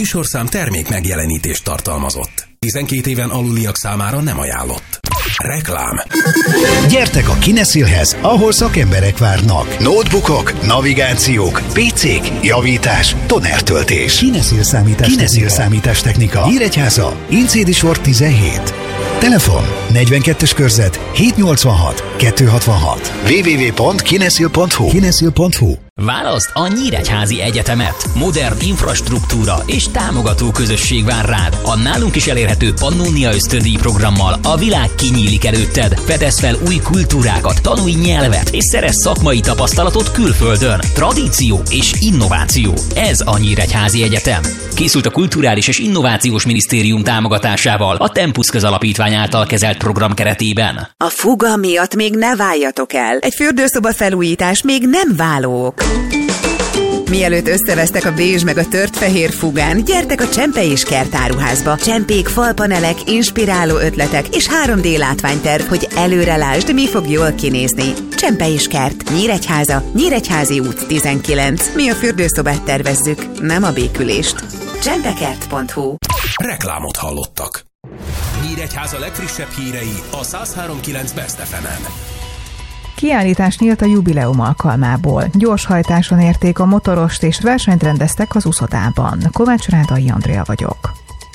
műsorszám termék megjelenítést tartalmazott. 12 éven aluliak számára nem ajánlott. Reklám. Gyertek a Kineszilhez, ahol szakemberek várnak. Notebookok, navigációk, PC-k, javítás, tonertöltés. Kineszil számítástechnika. Nyíregyháza, Inczédi sor 17. Telefon 42-es körzet 786 266. www.kineszil.hu. Válaszd a Nyíregyházi Egyetemet. Modern infrastruktúra és támogató közösség vár rád. A nálunk is elérhető Pannonia ösztöndíj programmal a világ kinyílik előtted. Fedezz fel új kultúrákat, tanulj nyelvet és szerezz szakmai tapasztalatot külföldön. Tradíció és innováció. Ez a Nyíregyházi Egyetem. Készült a Kulturális és Innovációs Minisztérium támogatásával a Tempus Közalapítvány által kezelt program keretében. A fuga miatt még ne váljatok el. Egy fürdőszoba felújítás még nem válók. Mielőtt összevesztek a bézs meg a tört fehér fugán, gyertek a Csempe és Kert áruházba. Csempék, falpanelek, inspiráló ötletek és 3D látványterv, hogy előre lásd, mi fog jól kinézni. Csempe és Kert, Nyíregyháza, Nyíregyházi út 19. Mi a fürdőszobát tervezzük, nem a békülést. csempekert.hu. Reklámot hallottak. Nyíregyháza legfrissebb hírei a 103.9 Best FM-en. Kiállítás nyílt a jubileum alkalmából. Gyorshajtáson érték a motorost és versenyt rendeztek az uszodában. Kovács Rádai Andrea vagyok.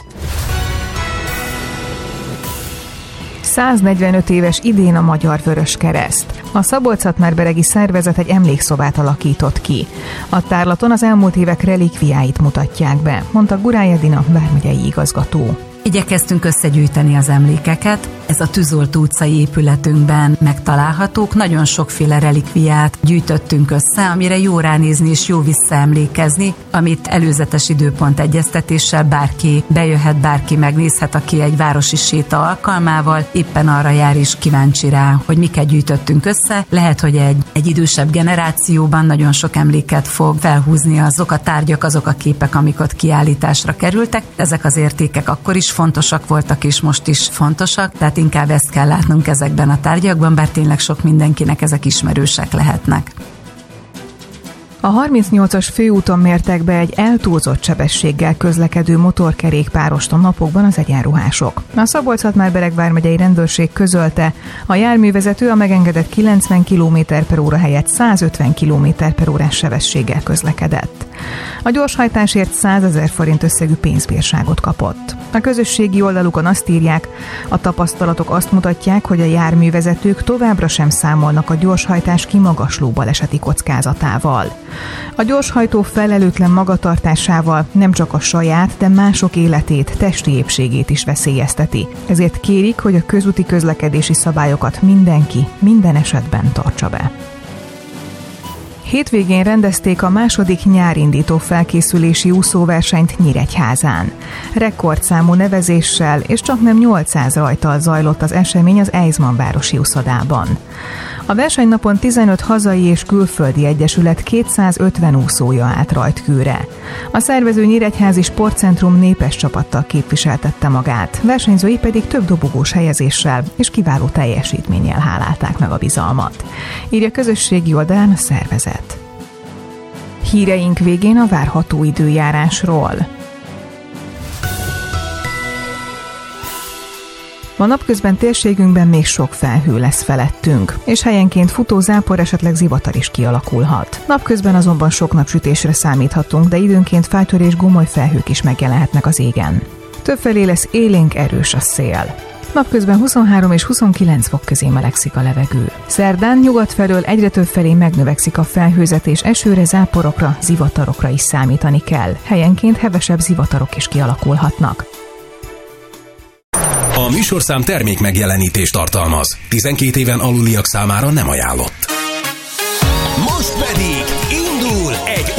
145 éves idén a Magyar Vöröskereszt. A Szabolcs-Szatmár-beregi szervezet egy emlékszobát alakított ki. A tárlaton az elmúlt évek relikviáit mutatják be, mondta Gurály Edina vármegyei igazgató. Igyekeztünk összegyűjteni az emlékeket. Ez a Tűzoltó utcai épületünkben megtalálhatók. Nagyon sokféle relikviát gyűjtöttünk össze, amire jó ránézni és jó visszaemlékezni, amit előzetes időpont egyeztetéssel bárki bejöhet, bárki megnézhet, aki egy városi séta alkalmával éppen arra jár és kíváncsi rá, hogy miket gyűjtöttünk össze. Lehet, hogy egy idősebb generációban nagyon sok emléket fog felhúzni azok a tárgyak, azok a képek, amik ott kiállításra kerültek. Ezek az értékek akkor is fontosak voltak, és most is fontosak, tehát inkább ezt kell látnunk ezekben a tárgyakban, bár tényleg sok mindenkinek ezek ismerősek lehetnek. A 38-as főúton mértek be egy eltúlzott sebességgel közlekedő motorkerékpárost a napokban az egyenruhások. A Szabolcs-Szatmár-Bereg vármegyei rendőrség közölte, a járművezető a megengedett 90 km/h helyett 150 km/h sebességgel közlekedett. A gyorshajtásért 100 000 forint összegű pénzbírságot kapott. A közösségi oldalukon azt írják, a tapasztalatok azt mutatják, hogy a járművezetők továbbra sem számolnak a gyorshajtás kimagasló baleseti kockázatával. A gyorshajtó felelőtlen magatartásával nem csak a saját, de mások életét, testi épségét is veszélyezteti. Ezért kérik, hogy a közúti közlekedési szabályokat mindenki, minden esetben tartsa be. Hétvégén rendezték a második nyárindító felkészülési úszóversenyt Nyíregyházán. Rekordszámú nevezéssel és csaknem 800 rajttal zajlott az esemény az Eizman városi úszodában. A versenynapon 15 hazai és külföldi egyesület 250 úszója állt rajtkőre. A szervező Nyíregyházi Sportcentrum népes csapattal képviseltette magát, versenyzői pedig több dobogós helyezéssel és kiváló teljesítménnyel hálálták meg a bizalmat. Írja közösségi oldalán a szervezet. Híreink végén a várható időjárásról. Ma napközben térségünkben még sok felhő lesz felettünk, és helyenként futó zápor, esetleg zivatar is kialakulhat. Napközben azonban sok napsütésre számíthatunk, de időnként feltörés gomoly felhők is megjelenhetnek az égen. Többfelé lesz élénk, erős a szél. Napközben 23 és 29 fok közé melegszik a levegő. Szerdán nyugat felől egyre több felé megnövekszik a felhőzet, és esőre, záporokra, zivatarokra is számítani kell. Helyenként hevesebb zivatarok is kialakulhatnak. A műsorszám termék megjelenítést tartalmaz. 12 éven aluliak számára nem ajánlott. Most pedig indul egy